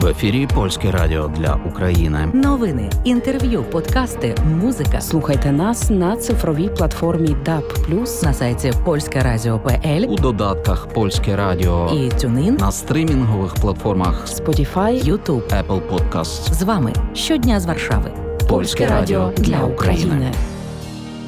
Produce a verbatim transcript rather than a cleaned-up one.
В ефірі Польське радіо для України. Новини, інтерв'ю, подкасти, музика. Слухайте нас на цифровій платформі даб плюс, на сайті польське радіо крапка пе ель, у додатках Польське радіо і TuneIn, на стрімінгових платформах Spotify, YouTube, Apple Podcasts. З вами щодня з Варшави. Польське радіо для України.